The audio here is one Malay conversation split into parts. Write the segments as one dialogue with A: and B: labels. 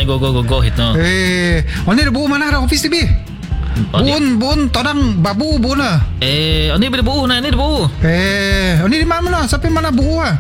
A: go hit no.
B: Oni dah buo mana office TV. Bun todang babu bun lah.
A: Oni boleh buo na, ni buo.
B: Oni di mana? Sampai mana buo ah?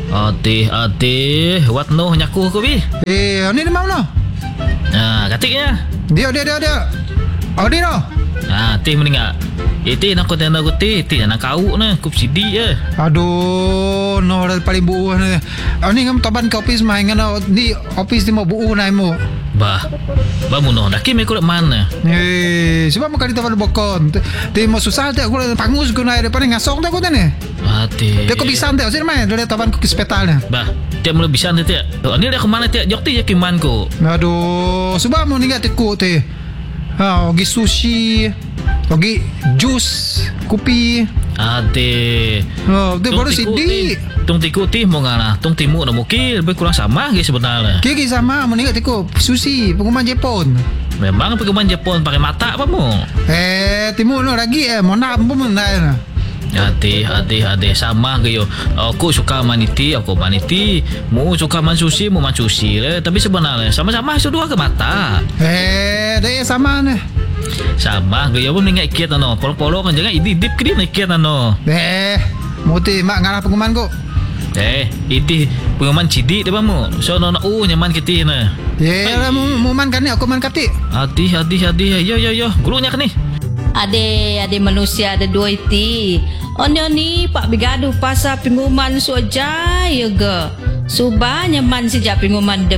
A: Ate, what no nyaku ko bi.
B: Oni di mana?
A: Katiknya.
B: Dia. Odi no.
A: Teh meninggal. Teh nak kau tanda teh nak kau na kup sidi je.
B: Aduh, no dah paling buo ni. Oni ngam taban ke office mai ngana di office di mau buo na mo.
A: Ba mu no dak kimi ko mana.
B: Sebab makali taban bokon. Te mau susah te aku pangus ko na depan ngasong te ko te ne. Te ko bisa te sini mai dah taban ko ke hospital na.
A: Ba, te mau bisa te. Ni dah ke mana te? Jok te ke man ko.
B: Aduh, sebab mau ningat te ko te. Ogi sushi, ogi jus, kopi. Dia baru sidi.
A: Tung tiku ti mau ngana, tung timu na mukil lebih kurang sama ke sebenarnya.
B: Kiki sama, meningkat tiku sushi, pengumuman Jepun.
A: Memang pengumuman Jepun pakai mata apa mu?
B: Timu no lagi mau nak pun nak.
A: Hati sama ke yo. Aku suka maniti, aku maniti. Mu suka man sushi, mu man sushi le. Tapi sebenarnya sama-sama itu dua ke mata.
B: Dia sama ne.
A: Sama ke yo pun ingat kiat no. Polo kan jangan idip ke dia nak kiat no.
B: Muti mak ngarah pengumuman ko.
A: Itu pengumuman cidi dia bamu. So no nyaman kita na.
B: Mu man kan ni aku man kati.
A: Hati. Yo. Gurunya kan ni.
C: Ade manusia ada dua iti. Oni pak bigadu pasal pengumuman so jaya ge. Suba nyaman sejak pengumuman de